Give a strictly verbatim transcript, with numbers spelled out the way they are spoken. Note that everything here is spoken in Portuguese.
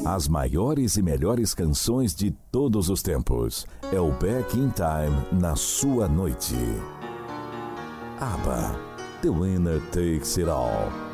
As maiores e melhores canções de todos os tempos. É o Back in Time na sua noite. ABBA, The Winner Takes It All.